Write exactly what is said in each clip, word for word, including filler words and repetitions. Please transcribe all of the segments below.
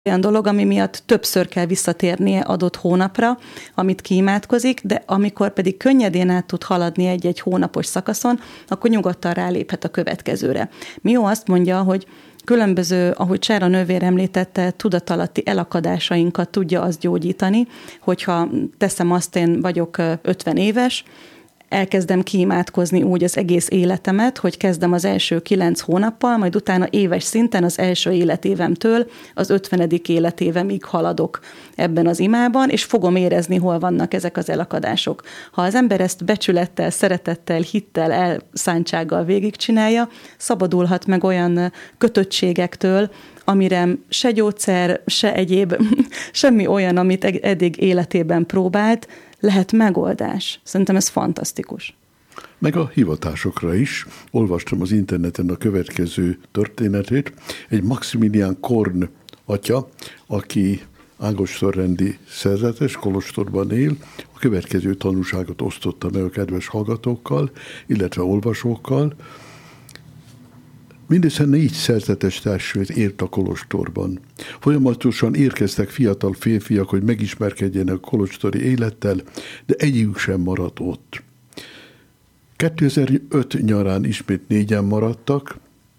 olyan dolog, ami miatt többször kell visszatérnie adott hónapra, amit kiimádkozik, de amikor pedig könnyedén át tud haladni egy-egy hónapos szakaszon, akkor nyugodtan ráléphet a következőre. Mió azt mondja, hogy különböző, ahogy Csára nővér említette, tudatalatti elakadásainkat tudja azt gyógyítani, hogyha teszem azt, én vagyok ötven éves, elkezdem kiimádkozni úgy az egész életemet, hogy kezdem az első kilenc hónappal, majd utána éves szinten az első életévemtől az ötvenedik életévemig haladok ebben az imában, és fogom érezni, hol vannak ezek az elakadások. Ha az ember ezt becsülettel, szeretettel, hittel, elszántsággal végigcsinálja, szabadulhat meg olyan kötöttségektől, amire se gyógyszer, se egyéb, semmi olyan, amit eddig életében próbált, lehet megoldás. Szerintem ez fantasztikus. Meg a hivatásokra is. Olvastam az interneten a következő történetét. Egy Maximilian Korn atya, aki ágostorrendi szerzetes, kolostorban él, a következő tanúságot osztotta meg a kedves hallgatókkal, illetve olvasókkal. Mindössze négy szerzetes testvér ért a kolostorban. Folyamatosan érkeztek fiatal férfiak, hogy megismerkedjenek a kolostori élettel, de egyikük sem maradt ott. kétezer-öt nyarán ismét négyen maradtak.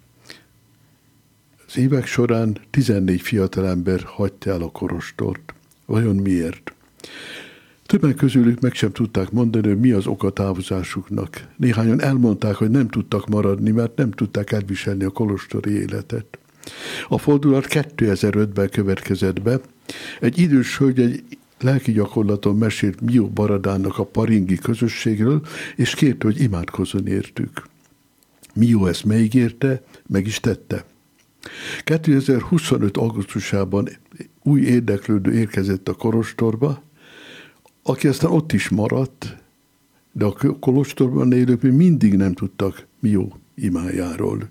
Az évek során tizennégy fiatalember hagyta el a kolostort. Vajon miért? Többen közülük meg sem tudták mondani, hogy mi az oka távozásuknak. Néhányan elmondták, hogy nem tudtak maradni, mert nem tudták elviselni a kolostori életet. A fordulat kétezer-ötben következett be. Egy idős hölgy egy lelki gyakorlaton mesélt Mió Baradának a paringi közösségről, és kérte, hogy imádkozzon értük. Mió ezt megígérte, meg is tette. kétezer-huszonöt augusztusában új érdeklődő érkezett a kolostorba, aki aztán ott is maradt, de a kolostorban élők még mindig nem tudtak Mió imájáról.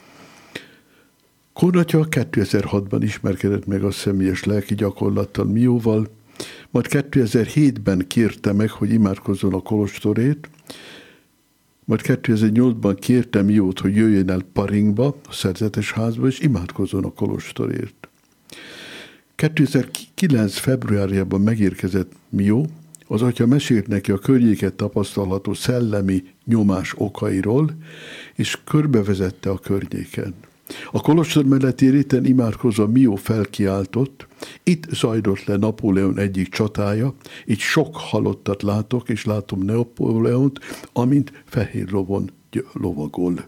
Korn atya kétezer-hatban ismerkedett meg a személyes lelki gyakorlattal Mióval, majd kétezer-hétben kérte meg, hogy imádkozzon a kolostorét, majd kétezer-nyolcban kérte Miót, hogy jöjjön el Paringba, a szerzetes házba, és imádkozzon a kolostorért. kétezer-kilenc februárjában megérkezett Mió, az atya mesélt neki a környéket tapasztalható szellemi nyomás okairól, és körbevezette a környéken. A kolostor melletti réten imádkozva Mió felkiáltott, itt zajlott le Napóleon egyik csatája, itt sok halottat látok, és látom Napóleont, amint fehér lovon lovagol.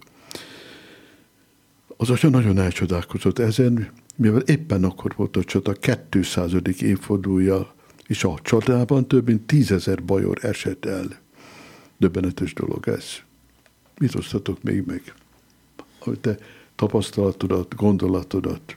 Az atya nagyon elcsodálkozott ezen, mivel éppen akkor volt a csata kétszázadik évfordulója, és a csatában több mint tízezer bajor esett el. Döbbenetes dolog ez. Mit osztatok még meg? Hogy te tapasztalatodat, gondolatodat.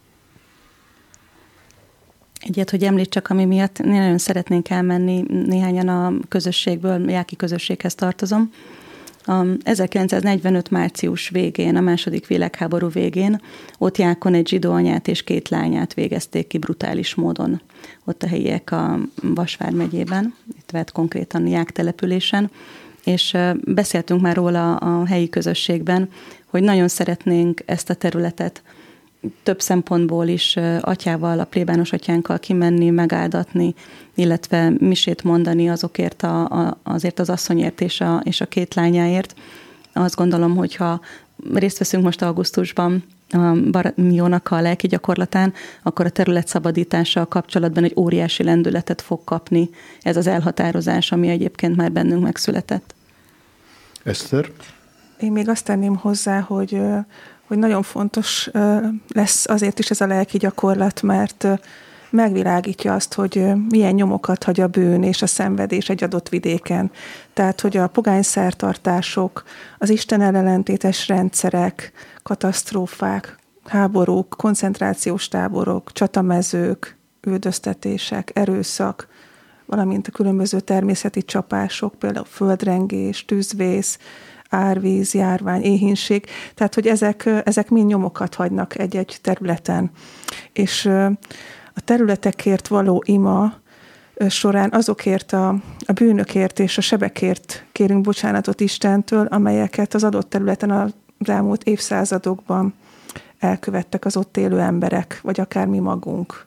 Egyet, hogy említsek, ami miatt nagyon szeretnénk elmenni, néhányan a közösségből, Jáki közösséghez tartozom. A ezerkilencszáznegyvenöt március végén, a második világháború végén, ott Jákon egy zsidó anyát és két lányát végezték ki brutális módon. Ott a helyiek a Vasvár megyében, itt vett konkrétan Ják településen, és beszéltünk már róla a helyi közösségben, hogy nagyon szeretnénk ezt a területet több szempontból is atyával, a plébános atyánkkal kimenni, megáldatni, illetve misét mondani azokért a, a, azért az asszonyért és a, és a két lányáért. Azt gondolom, hogyha részt veszünk most augusztusban a Miónak a lelki gyakorlatán, akkor a terület szabadítással kapcsolatban egy óriási lendületet fog kapni ez az elhatározás, ami egyébként már bennünk megszületett. Eszter? Én még azt tenném hozzá, hogy, hogy nagyon fontos lesz azért is ez a lelki gyakorlat, mert megvilágítja azt, hogy milyen nyomokat hagy a bűn és a szenvedés egy adott vidéken. Tehát, hogy a pogány szertartások, az Isten ellentétes rendszerek, katasztrófák, háborúk, koncentrációs táborok, csatamezők, üldöztetések, erőszak, valamint a különböző természeti csapások, például földrengés, tűzvész, árvíz, járvány, éhínség, tehát, hogy ezek, ezek mind nyomokat hagynak egy-egy területen. És a területekért való ima során azokért a, a bűnökért és a sebekért kérünk bocsánatot Istentől, amelyeket az adott területen az elmúlt évszázadokban elkövettek az ott élő emberek, vagy akár mi magunk.